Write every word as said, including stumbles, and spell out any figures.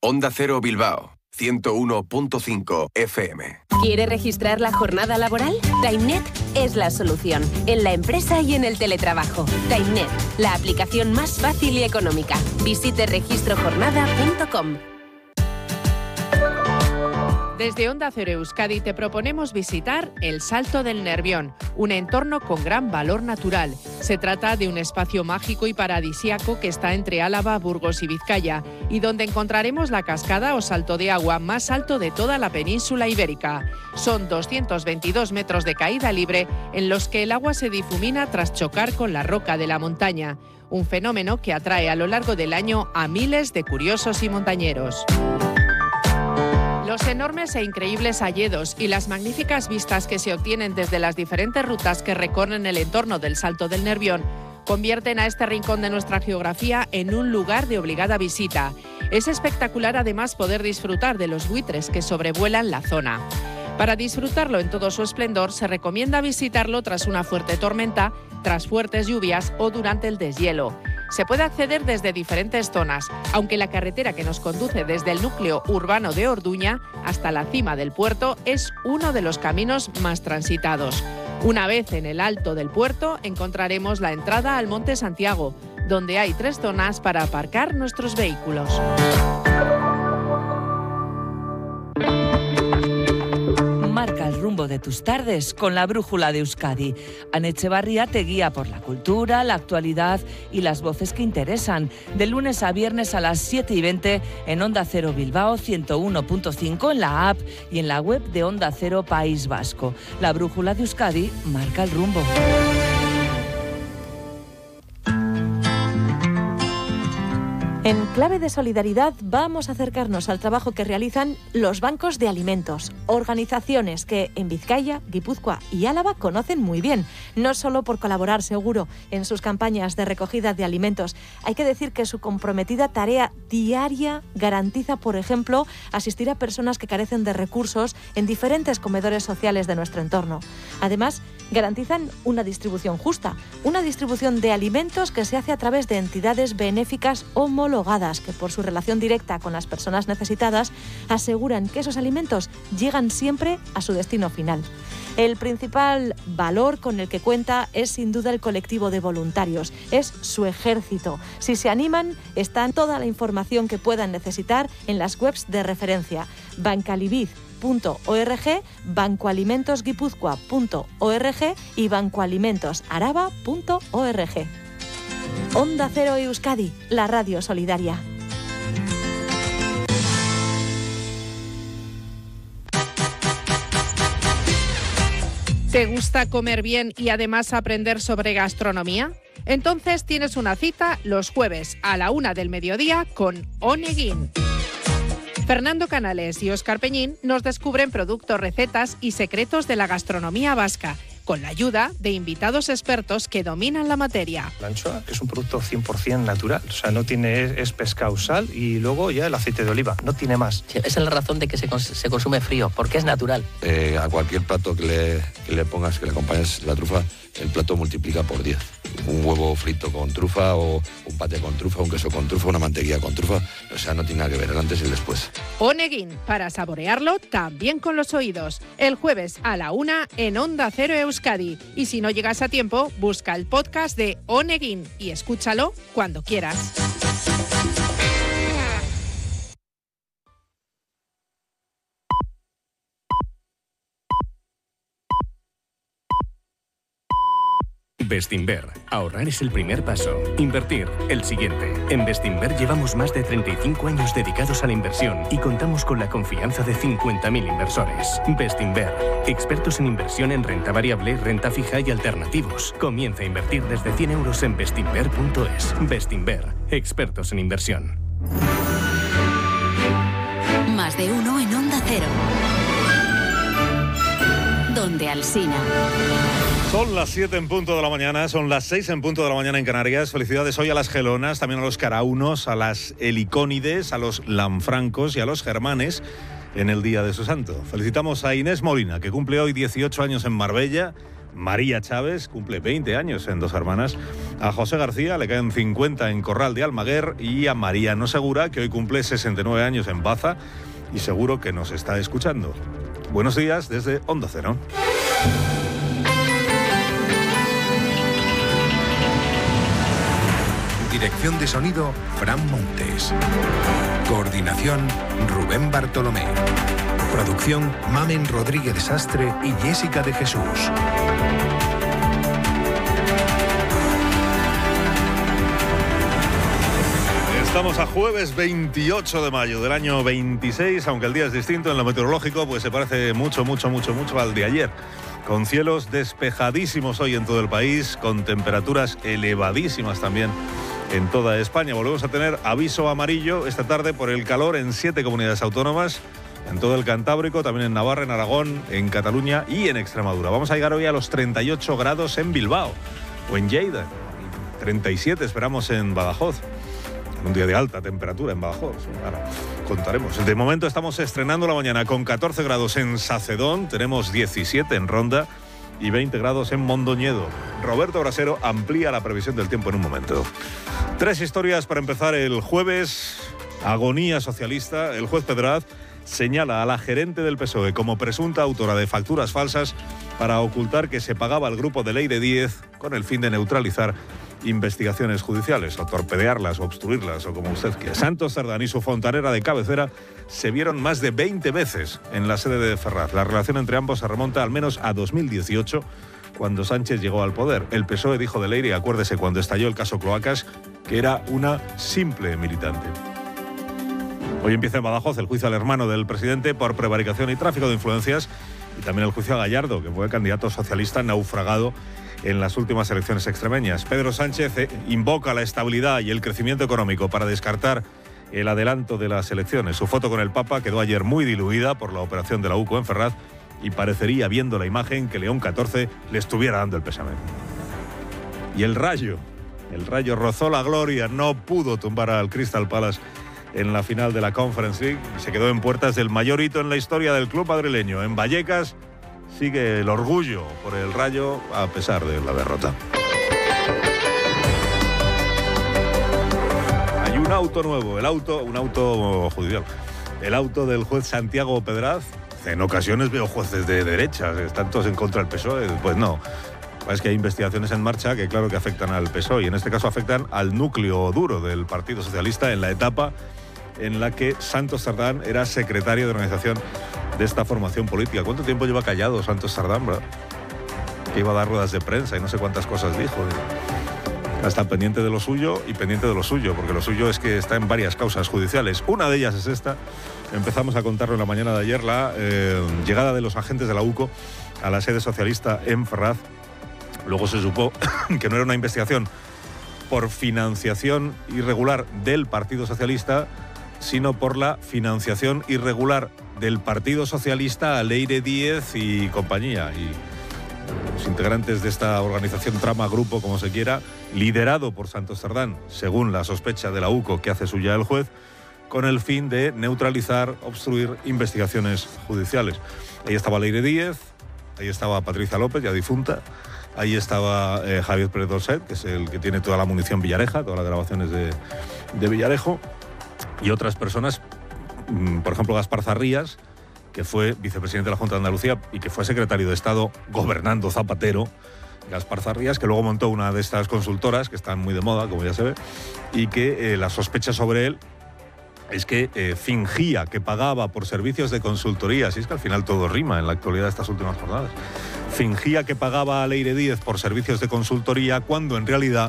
Onda Cero Bilbao, ciento uno punto cinco F M. ¿Quiere registrar la jornada laboral? TimeNet es la solución, en la empresa y en el teletrabajo. TimeNet, la aplicación más fácil y económica. Visite registro jornada punto com. Desde Onda Cero Euskadi te proponemos visitar el Salto del Nervión, un entorno con gran valor natural. Se trata de un espacio mágico y paradisíaco que está entre Álava, Burgos y Vizcaya, y donde encontraremos la cascada o salto de agua más alto de toda la península ibérica. Son doscientos veintidós metros de caída libre en los que el agua se difumina tras chocar con la roca de la montaña, un fenómeno que atrae a lo largo del año a miles de curiosos y montañeros. Los enormes e increíbles hayedos y las magníficas vistas que se obtienen desde las diferentes rutas que recorren el entorno del Salto del Nervión convierten a este rincón de nuestra geografía en un lugar de obligada visita. Es espectacular además poder disfrutar de los buitres que sobrevuelan la zona. Para disfrutarlo en todo su esplendor se recomienda visitarlo tras una fuerte tormenta, tras fuertes lluvias o durante el deshielo. Se puede acceder desde diferentes zonas, aunque la carretera que nos conduce desde el núcleo urbano de Orduña hasta la cima del puerto es uno de los caminos más transitados. Una vez en el alto del puerto encontraremos la entrada al Monte Santiago, donde hay tres zonas para aparcar nuestros vehículos. Marca el rumbo de tus tardes con la brújula de Euskadi. Ane Etxebarria te guía por la cultura, la actualidad y las voces que interesan. De lunes a viernes a las siete y veinte en Onda Cero Bilbao ciento uno punto cinco, en la app y en la web de Onda Cero País Vasco. La brújula de Euskadi marca el rumbo. En clave de solidaridad vamos a acercarnos al trabajo que realizan los bancos de alimentos, organizaciones que en Vizcaya, Guipúzcoa y Álava conocen muy bien, no solo por colaborar seguro en sus campañas de recogida de alimentos. Hay que decir que su comprometida tarea diaria garantiza, por ejemplo, asistir a personas que carecen de recursos en diferentes comedores sociales de nuestro entorno. Además, garantizan una distribución justa, una distribución de alimentos que se hace a través de entidades benéficas homologadas que por su relación directa con las personas necesitadas aseguran que esos alimentos llegan siempre a su destino final. El principal valor con el que cuenta es sin duda el colectivo de voluntarios, es su ejército. Si se animan, está toda la información que puedan necesitar en las webs de referencia bancalibiz punto org, bancoalimentosguipúzcoa punto org y bancoalimentosaraba punto org. Onda Cero Euskadi, la radio solidaria. ¿Te gusta comer bien y además aprender sobre gastronomía? Entonces tienes una cita los jueves a la una del mediodía con Onegin. Fernando Canales y Óscar Peñín nos descubren productos, recetas y secretos de la gastronomía vasca, con la ayuda de invitados expertos que dominan la materia. La anchoa es un producto cien por ciento natural, o sea, no tiene, es pescado, sal y luego ya el aceite de oliva, no tiene más. Sí, esa es la razón de que se, cons- se consume frío, porque es natural. Eh, a cualquier plato que le, que le pongas, que le acompañes la trufa, el plato multiplica por diez. Un huevo frito con trufa o un paté con trufa, un queso con trufa, una mantequilla con trufa, o sea, no tiene nada que ver el antes y el después. Onegin, para saborearlo también con los oídos. El jueves a la una en Onda Cero Euskadi. Y si no llegas a tiempo, busca el podcast de Onegin y escúchalo cuando quieras. Bestinver. Ahorrar es el primer paso. Invertir, el siguiente. En Bestinver llevamos más de treinta y cinco años dedicados a la inversión y contamos con la confianza de cincuenta mil inversores. Bestinver. Expertos en inversión en renta variable, renta fija y alternativos. Comienza a invertir desde cien euros en bestinver punto es. Bestinver. Expertos en inversión. Más de uno en Onda Cero. Donde Alsina. Son las siete en punto de la mañana, son las seis en punto de la mañana en Canarias. Felicidades hoy a las gelonas, también a los caraunos, a las helicónides, a los lanfrancos y a los germanes en el día de su santo. Felicitamos a Inés Molina, que cumple hoy dieciocho años en Marbella, María Chávez cumple veinte años en Dos Hermanas. A José García le caen cincuenta en Corral de Almaguer. Y a Mariano Segura, que hoy cumple sesenta y nueve años en Baza. Y seguro que nos está escuchando. Buenos días desde Onda Cero. Dirección de sonido, Fran Montes. Coordinación, Rubén Bartolomé. Producción, Mamen Rodríguez Sastre y Jessica de Jesús. Estamos a jueves veintiocho de mayo del año veintiséis, aunque el día es distinto en lo meteorológico, pues se parece mucho, mucho, mucho, mucho al de ayer. Con cielos despejadísimos hoy en todo el país, con temperaturas elevadísimas también en toda España. Volvemos a tener aviso amarillo esta tarde por el calor en siete comunidades autónomas, en todo el Cantábrico, también en Navarra, en Aragón, en Cataluña y en Extremadura. Vamos a llegar hoy a los treinta y ocho grados en Bilbao o en Lleida, treinta y siete esperamos en Badajoz. Un día de alta temperatura en Badajoz. Ahora contaremos. De momento estamos estrenando la mañana con catorce grados en Sacedón, tenemos diecisiete en Ronda y veinte grados en Mondoñedo. Roberto Brasero amplía la previsión del tiempo en un momento. Tres historias para empezar el jueves. Agonía socialista. El juez Pedraz señala a la gerente del P S O E como presunta autora de facturas falsas para ocultar que se pagaba al grupo de Leire Díez con el fin de neutralizar investigaciones judiciales, o torpedearlas, o obstruirlas, o como usted quiera. Santos Cerdán y su fontanera de cabecera se vieron más de veinte veces en la sede de Ferraz. La relación entre ambos se remonta al menos a dos mil dieciocho, cuando Sánchez llegó al poder. El P S O E dijo de Leire, acuérdese cuando estalló el caso Cloacas, que era una simple militante. Hoy empieza en Badajoz el juicio al hermano del presidente por prevaricación y tráfico de influencias, y también el juicio a Gallardo, que fue candidato socialista naufragado en las últimas elecciones extremeñas. Pedro Sánchez invoca la estabilidad y el crecimiento económico para descartar el adelanto de las elecciones. Su foto con el Papa quedó ayer muy diluida por la operación de la U C O en Ferraz y parecería, viendo la imagen, que León catorce le estuviera dando el pésame. Y el Rayo, el Rayo rozó la gloria, no pudo tumbar al Crystal Palace en la final de la Conference League y se quedó en puertas del mayor hito en la historia del club madrileño. En Vallecas sigue el orgullo por el Rayo a pesar de la derrota. Hay un auto nuevo, el auto, un auto judicial, el auto del juez Santiago Pedraz. En ocasiones veo jueces de derechas, están todos en contra del P S O E. Pues no, es que hay investigaciones en marcha que claro que afectan al P S O E y en este caso afectan al núcleo duro del Partido Socialista en la etapa en la que Santos Cerdán era secretario de organización de esta formación política. ¿Cuánto tiempo lleva callado Santos Cerdán, verdad? Que iba a dar ruedas de prensa y no sé cuántas cosas dijo. Está pendiente de lo suyo y pendiente de lo suyo, porque lo suyo es que está en varias causas judiciales. Una de ellas es esta. Empezamos a contarlo en la mañana de ayer, la eh, llegada de los agentes de la U C O a la sede socialista en Ferraz. Luego se supo que no era una investigación por financiación irregular del Partido Socialista, sino por la financiación irregular del Partido Socialista a Leire Díez y compañía. Y los integrantes de esta organización, trama, grupo, como se quiera, liderado por Santos Cerdán, según la sospecha de la U C O que hace suya el juez, con el fin de neutralizar, obstruir investigaciones judiciales. Ahí estaba Leire Díez, ahí estaba Patricia López, ya difunta, ahí estaba eh, Javier Pérez Dorset, que es el que tiene toda la munición Villareja, todas las grabaciones de, de Villarejo, y otras personas, por ejemplo Gaspar Zarrías, que fue vicepresidente de la Junta de Andalucía y que fue secretario de Estado gobernando Zapatero. Gaspar Zarrías, que luego montó una de estas consultoras que están muy de moda, como ya se ve, y que eh, la sospecha sobre él es que eh, fingía que pagaba por servicios de consultoría, así es que al final todo rima en la actualidad de estas últimas jornadas. Fingía que pagaba a Leire Díez por servicios de consultoría cuando en realidad